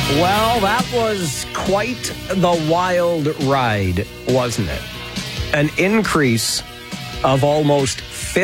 Well, that was quite the wild ride, wasn't it? An increase of almost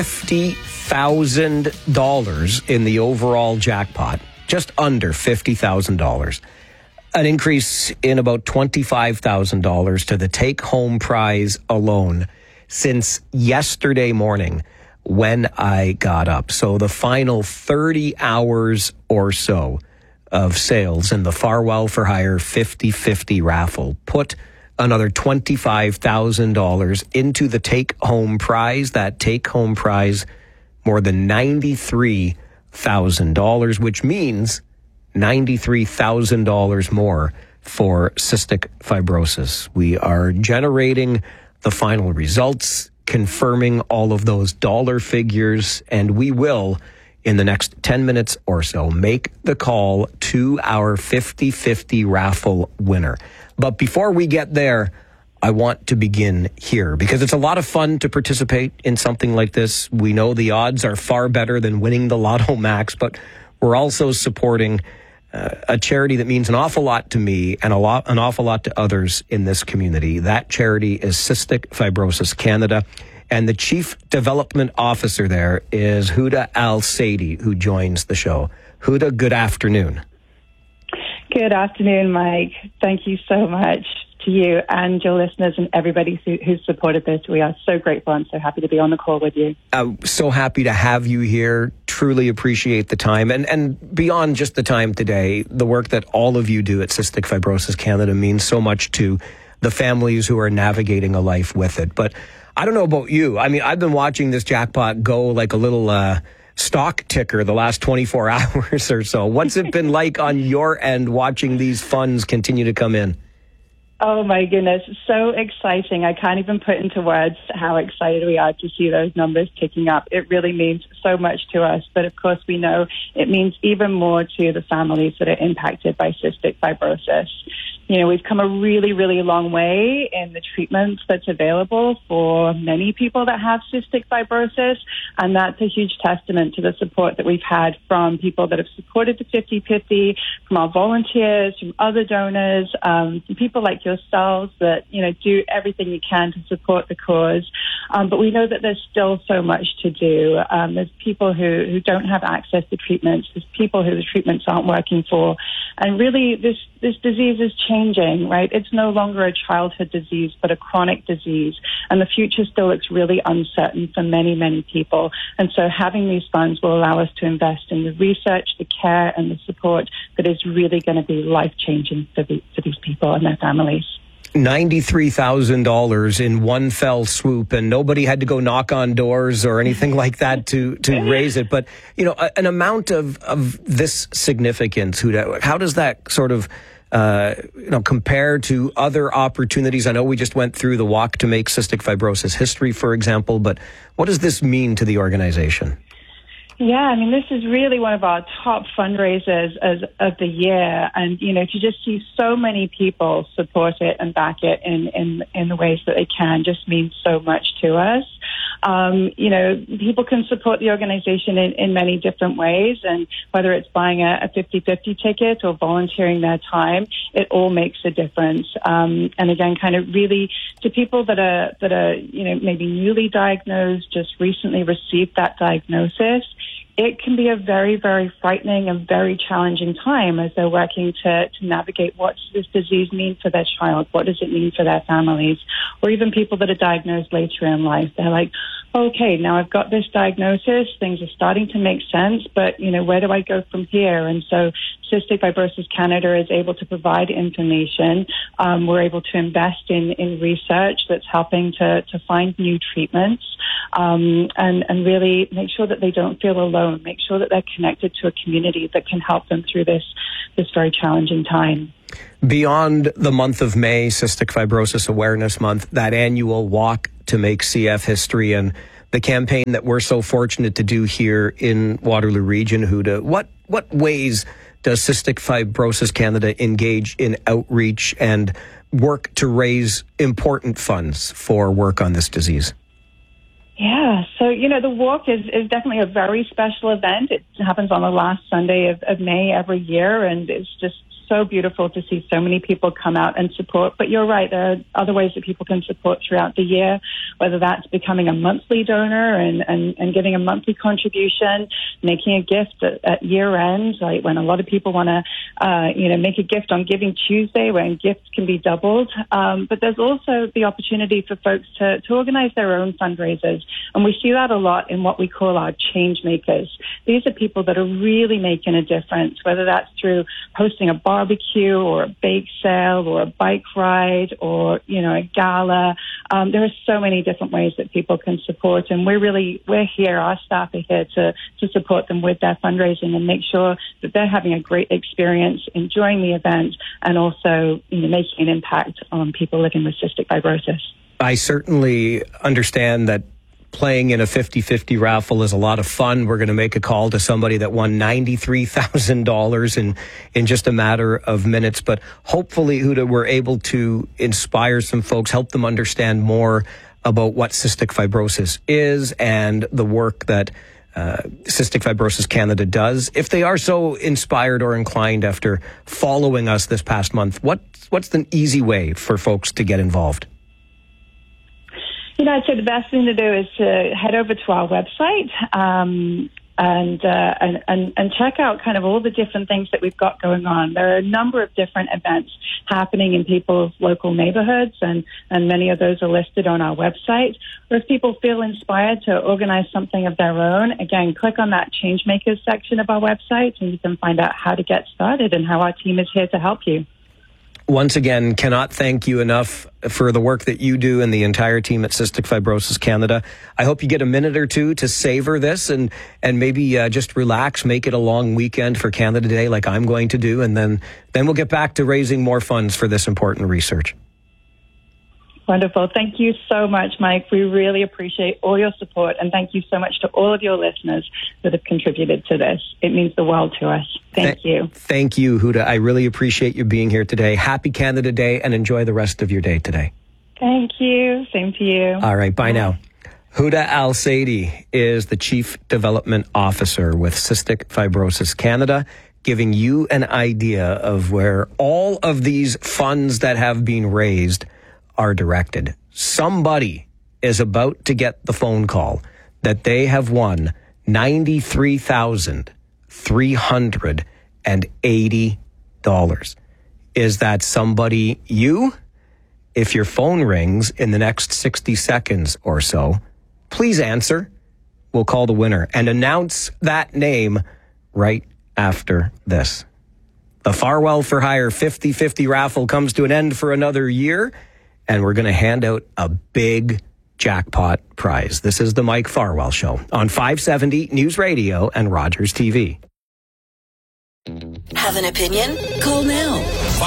$50,000 in the overall jackpot, just under $50,000. An increase in about $25,000 to the take-home prize alone since yesterday morning when I got up. So the final 30 hours or so of sales in the Farwell for Hire 50/50 raffle put another $25,000 into the take-home prize. That take-home prize, more than $93,000, which means $93,000 more for cystic fibrosis. We are generating the final results, confirming all of those dollar figures, and we will, in the next 10 minutes or so, make the call to our 50/50 raffle winner. But before we get there, I want to begin here because it's a lot of fun to participate in something like this. We know the odds are far better than winning the Lotto Max, but we're also supporting a charity that means an awful lot to me and an awful lot to others in this community. That charity is Cystic Fibrosis Canada. And the Chief Development Officer there is Huda Al-Saidi, who joins the show. Huda, good afternoon. Good afternoon, Mike. Thank you so much to you and your listeners and everybody who's supported this. We are so grateful. I'm so happy to be on the call with you. So happy to have you here. Truly appreciate the time. And beyond just the time today, the work that all of you do at Cystic Fibrosis Canada means so much to the families who are navigating a life with it. But I don't know about you. I mean, I've been watching this jackpot go like a little stock ticker the last 24 hours or so. What's it been like on your end watching these funds continue to come in? Oh, my goodness. So exciting. I can't even put into words how excited we are to see those numbers ticking up. It really means so much to us. But, of course, we know it means even more to the families that are impacted by cystic fibrosis. You know, we've come a really, really long way in the treatments that's available for many people that have cystic fibrosis, and that's a huge testament to the support that we've had from people that have supported the 50/50, from our volunteers, from other donors, from people like yourselves that, you know, do everything you can to support the cause. But we know that there's still so much to do. There's people who don't have access to treatments. There's people who the treatments aren't working for. And really, this disease is changing, right? It's no longer a childhood disease, but a chronic disease. And the future still looks really uncertain for many, many people. And so having these funds will allow us to invest in the research, the care, and the support that is really going to be life-changing for these people and their families. $93,000 in one fell swoop, and nobody had to go knock on doors or anything like that to raise it. But, you know, an amount of this significance, how does that sort of compare to other opportunities? I know we just went through the Walk to Make Cystic Fibrosis History, for example, but what does this mean to the organization? Yeah, I mean, this is really one of our top fundraisers of the year. And, you know, to just see so many people support it and back it in the ways that they can just means so much to us. You know, people can support the organization in many different ways, and whether it's buying a 50/50 ticket or volunteering their time, it all makes a difference. And again, kind of really to people that are, you know, maybe newly diagnosed, just recently received that diagnosis, it can be a very, very frightening and very challenging time as they're working to navigate what does this disease mean for their child, what does it mean for their families, or even people that are diagnosed later in life. They're like, okay, now I've got this diagnosis, things are starting to make sense, but, you know, where do I go from here? And so Cystic Fibrosis Canada is able to provide information. We're able to invest in research that's helping to find new treatments and really make sure that they don't feel alone, make sure that they're connected to a community that can help them through this very challenging time. Beyond the month of May, Cystic Fibrosis Awareness Month, that annual Walk to Make CF History, and the campaign that we're so fortunate to do here in Waterloo Region, Huda, what ways does Cystic Fibrosis Canada engage in outreach and work to raise important funds for work on this disease? Yeah, so, the walk is definitely a very special event. It happens on the last Sunday of May every year, and it's just so beautiful to see so many people come out and support. But you're right, there are other ways that people can support throughout the year, whether that's becoming a monthly donor and giving a monthly contribution, making a gift at year end, like when a lot of people want to, make a gift on Giving Tuesday when gifts can be doubled. But there's also the opportunity for folks to organize their own fundraisers. And we see that a lot in what we call our change makers. These are people that are really making a difference, whether that's through hosting a barbecue or a bake sale or a bike ride or, a gala. There are so many different ways that people can support, and we're here, our staff are here to support them with their fundraising and make sure that they're having a great experience, enjoying the event, and also, making an impact on people living with cystic fibrosis. I certainly understand that playing in a 50-50 raffle is a lot of fun. We're going to make a call to somebody that won $93,000 in just a matter of minutes. But hopefully, Huda, we're able to inspire some folks, help them understand more about what cystic fibrosis is and the work that Cystic Fibrosis Canada does. If they are so inspired or inclined after following us this past month, what's the easy way for folks to get involved? I'd say the best thing to do is to head over to our website and check out kind of all the different things that we've got going on. There are a number of different events happening in people's local neighborhoods, and many of those are listed on our website. Or if people feel inspired to organize something of their own, again, click on that Changemakers section of our website, and you can find out how to get started and how our team is here to help you. Once again, cannot thank you enough for the work that you do and the entire team at Cystic Fibrosis Canada. I hope you get a minute or two to savor this and maybe just relax, make it a long weekend for Canada Day like I'm going to do, and then we'll get back to raising more funds for this important research. Wonderful. Thank you so much, Mike. We really appreciate all your support, and thank you so much to all of your listeners that have contributed to this. It means the world to us. Thank you. Thank you, Huda. I really appreciate you being here today. Happy Canada Day, and enjoy the rest of your day today. Thank you. Same to you. All right. Bye now. Huda Al-Saidi is the Chief Development Officer with Cystic Fibrosis Canada, giving you an idea of where all of these funds that have been raised are directed. Somebody is about to get the phone call that they have won $93,380. Is that somebody you? If your phone rings in the next 60 seconds or so, please answer. We'll call the winner and announce that name right after this. The Farwell for Hire 50-50 raffle comes to an end for another year, and we're going to hand out a big jackpot prize. This is the Mike Farwell Show on 570 News Radio and Rogers TV. Have an opinion? Call now.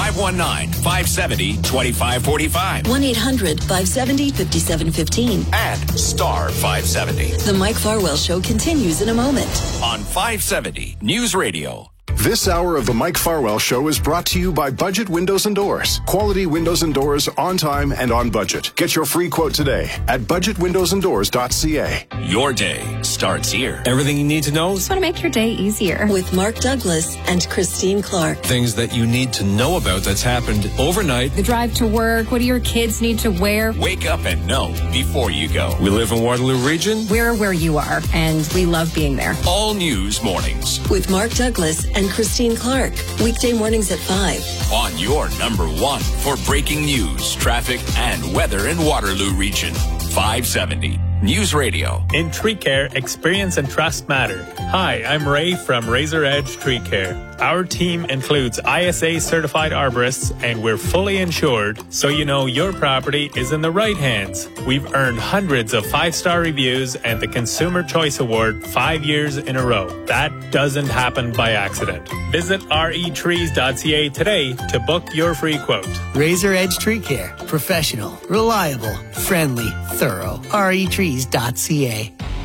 519-570-2545. 1-800-570-5715. And star 570. The Mike Farwell Show continues in a moment. On 570 News Radio. This hour of the Mike Farwell Show is brought to you by Budget Windows and Doors. Quality windows and doors on time and on budget. Get your free quote today at budgetwindowsanddoors.ca. Your day starts here. Everything you need to know. Just want to make your day easier. With Mark Douglas and Christine Clark. Things that you need to know about that's happened overnight. The drive to work. What do your kids need to wear? Wake up and know before you go. We live in Waterloo Region. We're where you are, and we love being there. All News Mornings. With Mark Douglas and Christine Clark. Weekday mornings at 5. On your number one for breaking news, traffic, and weather in Waterloo Region. 570 News Radio. In tree care, experience and trust matter. Hi, I'm Ray from Razor Edge Tree Care. Our team includes ISA certified arborists, and we're fully insured, so you know your property is in the right hands. We've earned hundreds of 5-star reviews and the Consumer Choice Award 5 years in a row. That doesn't happen by accident. Visit retrees.ca today to book your free quote. Razor Edge Tree Care. Professional, reliable, friendly, thorough. retrees.ca.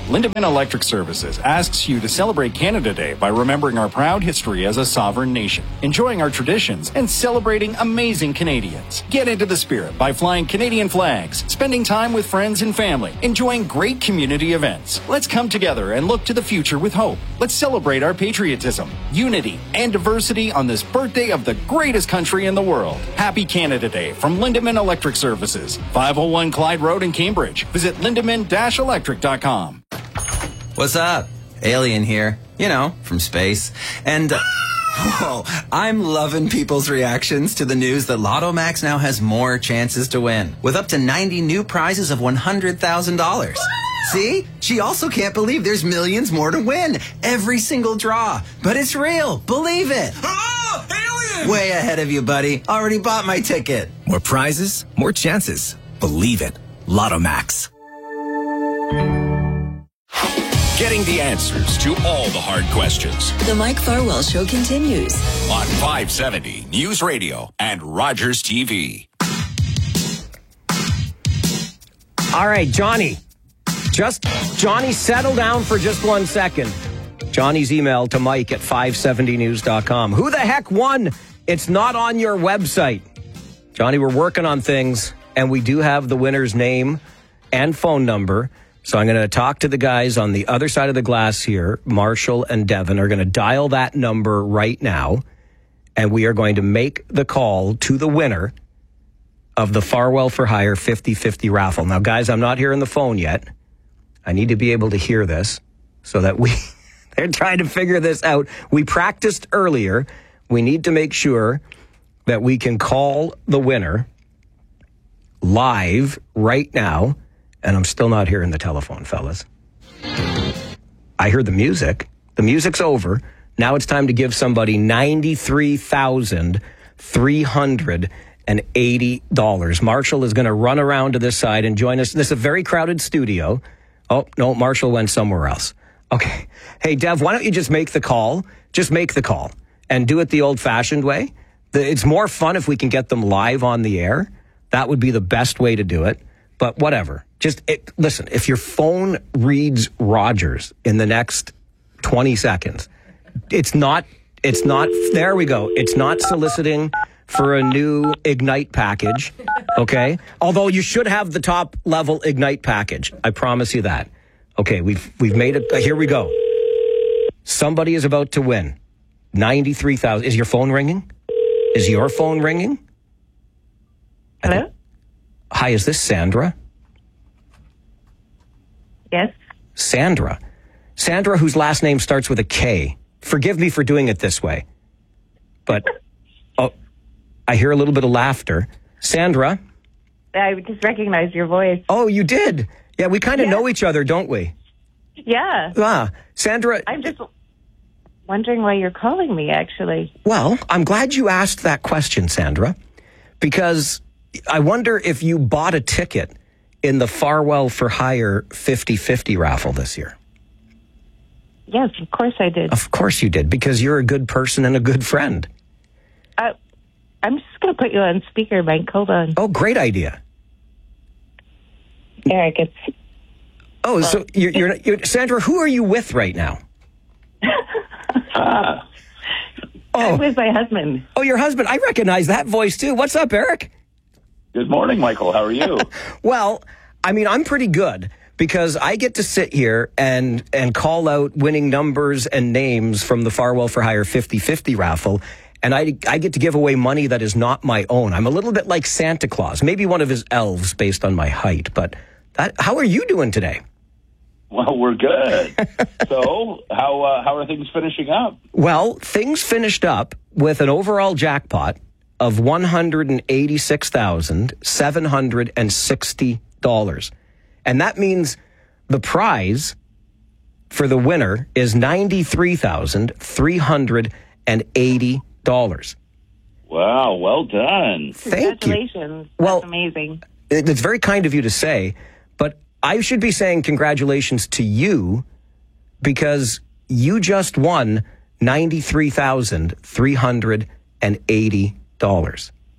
Lindemann Electric Services asks you to celebrate Canada Day by remembering our proud history as a sovereign nation, enjoying our traditions, and celebrating amazing Canadians. Get into the spirit by flying Canadian flags, spending time with friends and family, enjoying great community events. Let's come together and look to the future with hope. Let's celebrate our patriotism, unity, and diversity on this birthday of the greatest country in the world. Happy Canada Day from Lindemann Electric Services, 501 Clyde Road in Cambridge. Visit lindemann-electric.com. What's up? Alien here. You know, from space. And, whoa, I'm loving people's reactions to the news that Lotto Max now has more chances to win, with up to 90 new prizes of $100,000. See? She also can't believe there's millions more to win. Every single draw. But it's real. Believe it. Oh, alien! Way ahead of you, buddy. Already bought my ticket. More prizes, more chances. Believe it. Lotto Max. Getting the answers to all the hard questions. The Mike Farwell Show continues On 570 News Radio and Rogers TV. All right, Johnny. Johnny, settle down for just 1 second. Johnny's email to Mike at 570news.com. Who the heck won? It's not on your website. Johnny, we're working on things, and we do have the winner's name and phone number. So I'm going to talk to the guys on the other side of the glass here. Marshall and Devin are going to dial that number right now, and we are going to make the call to the winner of the Farwell for Hire 50-50 raffle. Now, guys, I'm not hearing the phone yet. I need to be able to hear this so that they're trying to figure this out. We practiced earlier. We need to make sure that we can call the winner live right now. And I'm still not hearing the telephone, fellas. I heard the music. The music's over. Now it's time to give somebody $93,380. Marshall is going to run around to this side and join us. This is a very crowded studio. Oh, no, Marshall went somewhere else. Okay. Hey, Dev, why don't you just make the call? Just make the call and do it the old-fashioned way. It's more fun if we can get them live on the air. That would be the best way to do it. But whatever. Listen, if your phone reads Rogers in the next 20 seconds, it's not, there we go. It's not soliciting for a new Ignite package, okay? Although you should have the top level Ignite package. I promise you that. Okay, we've made it. Here we go. Somebody is about to win. 93,000. Is your phone ringing? Is your phone ringing? Hello? Hi, is this Sandra? Yes. Sandra, whose last name starts with a K. Forgive me for doing it this way. But, I hear a little bit of laughter. Sandra? I just recognized your voice. Oh, you did? Yeah, we kind of know each other, don't we? Yeah. Sandra. I'm just wondering why you're calling me, actually. Well, I'm glad you asked that question, Sandra, because I wonder if you bought a ticket in the Farwell for Hire 50-50 raffle this year. Yes, of course I did. Of course you did, because you're a good person and a good friend. I'm just going to put you on speaker, Mike. Hold on. Oh, great idea. Eric, it's... Oh, so you're Sandra, who are you with right now? I'm with my husband. Oh, your husband. I recognize that voice, too. What's up, Eric? Good morning, Michael. How are you? Well, I mean, I'm pretty good because I get to sit here and call out winning numbers and names from the Farwell for Hire 50-50 raffle, and I get to give away money that is not my own. I'm a little bit like Santa Claus, maybe one of his elves based on my height. But how are you doing today? Well, we're good. So, how are things finishing up? Well, things finished up with an overall jackpot of $186,760. And that means the prize for the winner is $93,380. Wow, well done. Thank you. Congratulations. Well, that's amazing. It's very kind of you to say, but I should be saying congratulations to you because you just won $93,380.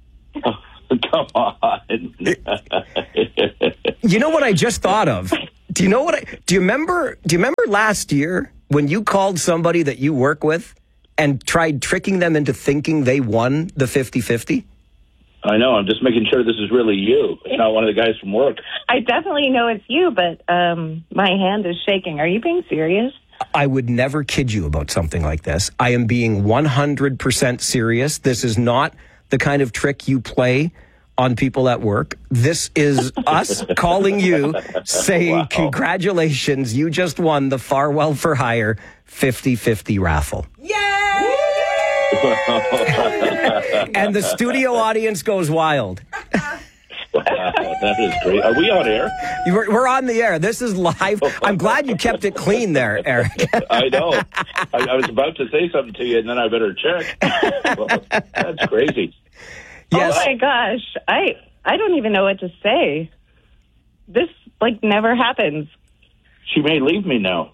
Come on. You know what I just thought of? Do you remember last year when you called somebody that you work with and tried tricking them into thinking they won the 50-50? I know. I'm just making sure this is really you, not one of the guys from work. I definitely know it's you, but my hand is shaking. Are you being serious? I would never kid you about something like this. I am being 100% serious. This is not the kind of trick you play on people at work. This is us calling you, saying, wow, congratulations, you just won the Farwell for Hire 50-50 raffle. Yay! And the studio audience goes wild. Wow, that is great. Are we on air? We're on the air. This is live. I'm glad you kept it clean there, Eric. I know. I was about to say something to you, and then I better check. Well, that's crazy. Yes. Oh, my gosh. I don't even know what to say. This, never happens. She may leave me now.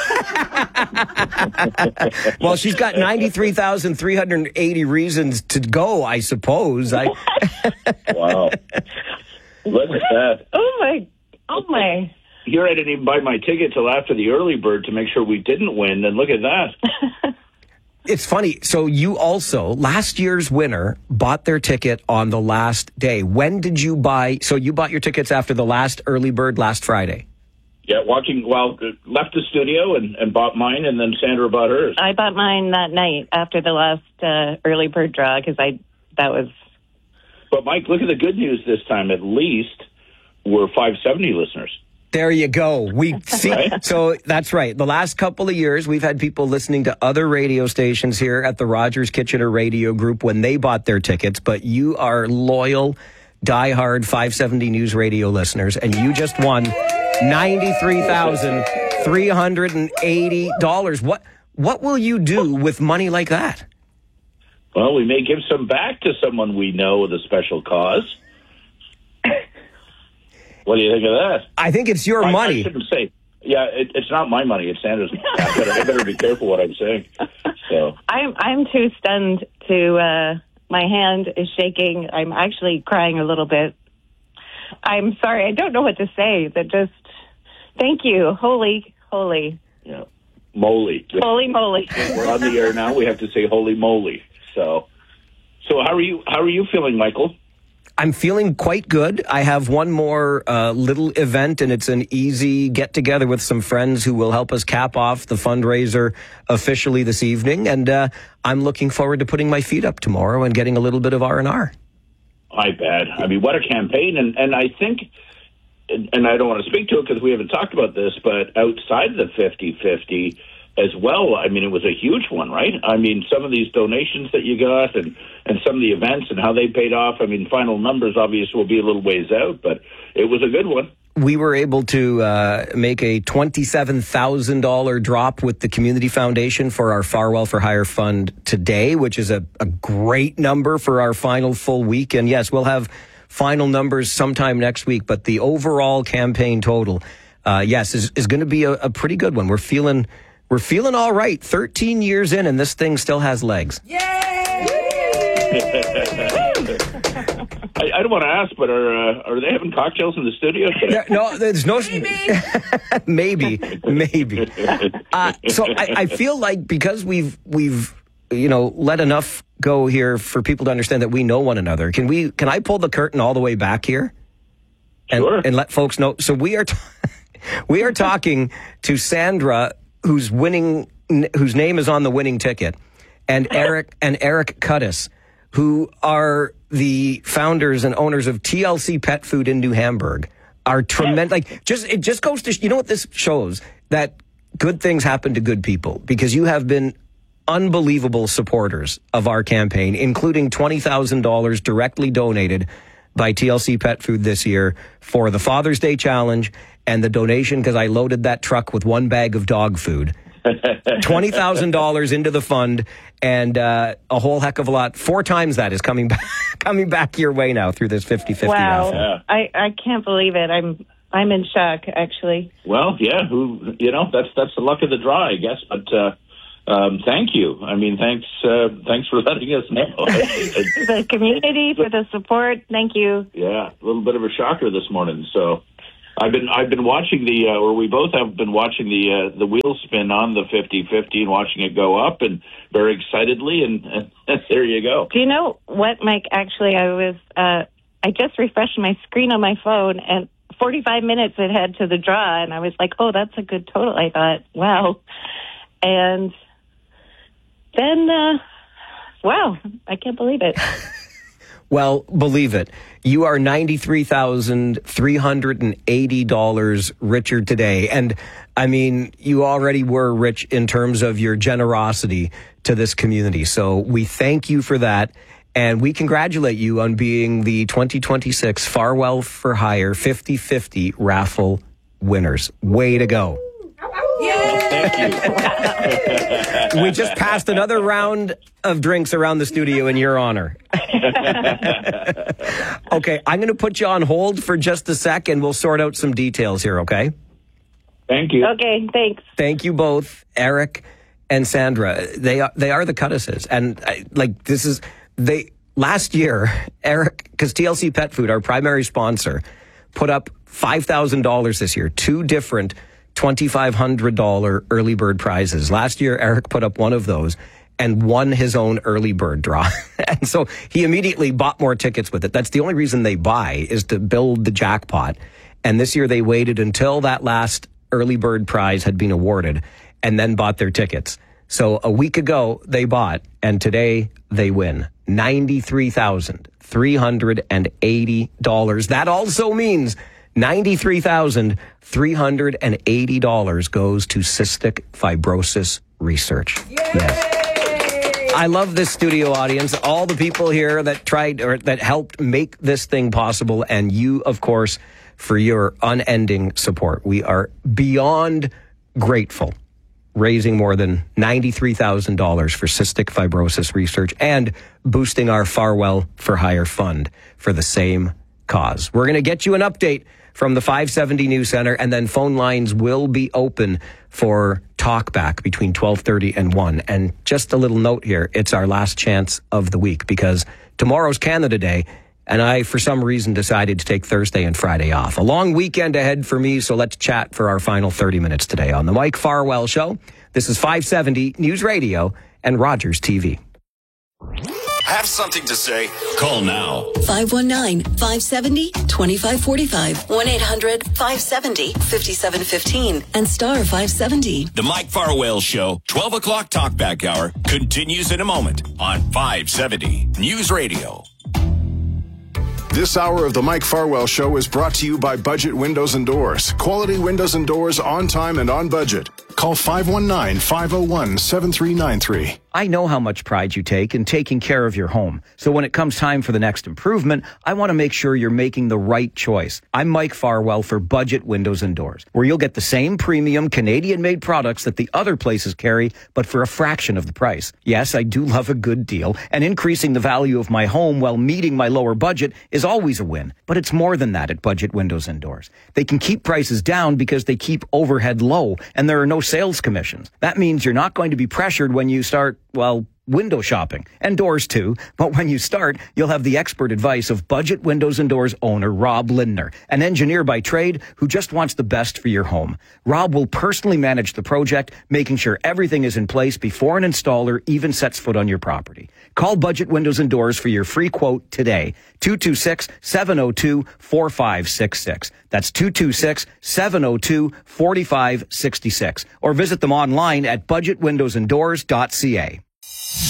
Well, she's got 93,380 reasons to go, I suppose. Wow. Look at that. Oh, my. Here I didn't even buy my ticket till after the early bird to make sure we didn't win, and look at that. It's funny. So you also, last year's winner, bought their ticket on the last day. When did you buy? So you bought your tickets after the last early bird last Friday? Yeah, left the studio and bought mine, and then Sandra bought hers. I bought mine that night after the last early bird draw, because that was... But, Mike, look at the good news this time. At least we're 570 listeners. There you go. We see. Right? So that's right. The last couple of years, we've had people listening to other radio stations here at the Rogers Kitchener Radio Group when they bought their tickets. But you are loyal, diehard 570 News Radio listeners, and you just won $93,380. What will you do with money like that? Well, we may give some back to someone we know with a special cause. What do you think of that? I think it's your money. I shouldn't say. Yeah, it's not my money. It's Sandra's. I better be careful what I'm saying. So I'm too stunned to. My hand is shaking. I'm actually crying a little bit. I'm sorry. I don't know what to say. Thank you. Holy. Yeah. Moly. Holy moly. We're on the air now. We have to say holy moly. So how are you feeling, Michael? I'm feeling quite good. I have one more little event, and it's an easy get-together with some friends who will help us cap off the fundraiser officially this evening. And I'm looking forward to putting my feet up tomorrow and getting a little bit of R&R. I bet. I mean, what a campaign. And I think, and I don't want to speak to it because we haven't talked about this, but outside the 50-50 as well, I mean, it was a huge one, right? I mean, some of these donations that you got and some of the events and how they paid off, I mean, final numbers obviously will be a little ways out, but it was a good one. We were able to make a $27,000 drop with the Community Foundation for our Farwell for Hire Fund today, which is a great number for our final full week. And yes, we'll have final numbers sometime next week, but the overall campaign total, is going to be a pretty good one. We're feeling all right. 13 years in, and this thing still has legs. Yay! I don't want to ask, but are they having cocktails in the studio today? No, there's no... Maybe. So I feel like because we've let enough go here for people to understand that we know one another. Can I pull the curtain all the way back here? Sure. And let folks know. So we are talking to Sandra, whose name is on the winning ticket, and Eric Cuttis, who are the founders and owners of TLC Pet Food in New Hamburg, are tremendous. It just goes to, what this shows, that good things happen to good people, because you have been unbelievable supporters of our campaign, including $20,000 directly donated by TLC Pet Food this year for the Father's Day Challenge and the donation, because I loaded that truck with one bag of dog food. $20,000 into the fund, and a whole heck of a lot. 4 times that is coming back your way now through this 50-50 wow. raffle. Yeah. I can't believe it. I'm in shock, actually. Well, yeah, that's the luck of the draw, I guess. But thank you. I mean, thanks for letting us know. The community for the support. Thank you. Yeah, a little bit of a shocker this morning. So I've been watching or we both have been watching the wheel spin on the 50/50 and watching it go up, and very excitedly, and there you go. Do you know what, Mike? Actually, I just refreshed my screen on my phone, and 45 minutes it had to the draw, and I was like, oh, that's a good total. I thought, wow. And then, wow, I can't believe it. Well, believe it. You are $93,380 richer today. And I mean, you already were rich in terms of your generosity to this community. So we thank you for that. And we congratulate you on being the 2026 Farwell for Hire 50/50 raffle winners. Way to go. Thank you. We just passed another round of drinks around the studio in your honor. Okay, I'm going to put you on hold for just a sec, and we'll sort out some details here, okay? Thank you. Okay, thanks. Thank you both, Eric and Sandra. They are the Cuttises. And last year, Eric, because TLC Pet Food, our primary sponsor, put up $5,000 this year, 2 different $2,500 early bird prizes. Last year, Eric put up one of those and won his own early bird draw. And so he immediately bought more tickets with it. That's the only reason they buy, is to build the jackpot. And this year they waited until that last early bird prize had been awarded and then bought their tickets. So a week ago they bought, and today they win $93,380. That also means $93,380 goes to cystic fibrosis research. Yay! Yes. I love this studio audience, all the people here that tried or that helped make this thing possible, and you, of course, for your unending support. We are beyond grateful, raising more than $93,000 for cystic fibrosis research and boosting our Farwell for Hire fund for the same cause. We're going to get you an update from the 570 News Center, and then phone lines will be open for talkback between 12:30 and 1. And just a little note here, it's our last chance of the week because tomorrow's Canada Day, and I, for some reason, decided to take Thursday and Friday off. A long weekend ahead for me, so let's chat for our final 30 minutes today on The Mike Farwell Show. This is 570 News Radio and Rogers TV. Have something to say? Call now. 519-570-2545. 1-800-570-5715. And star 570. The Mike Farwell Show, 12 o'clock talkback hour, continues in a moment on 570 News Radio. This hour of the Mike Farwell Show is brought to you by Budget Windows and Doors. Quality windows and doors on time and on budget. Call 519-501-7393. I know how much pride you take in taking care of your home. So when it comes time for the next improvement, I want to make sure you're making the right choice. I'm Mike Farwell for Budget Windows and Doors, where you'll get the same premium Canadian-made products that the other places carry, but for a fraction of the price. Yes, I do love a good deal, and increasing the value of my home while meeting my lower budget is always a win. But it's more than that at Budget Windows and Doors. They can keep prices down because they keep overhead low, and there are no sales commissions. That means you're not going to be pressured when you start, window shopping, and doors too. But when you start, you'll have the expert advice of Budget Windows and Doors owner Rob Lindner, an engineer by trade who just wants the best for your home. Rob will personally manage the project, making sure everything is in place before an installer even sets foot on your property. Call Budget Windows and Doors for your free quote today. 226-702-4566. That's 226-702-4566. Or visit them online at budgetwindowsanddoors.ca.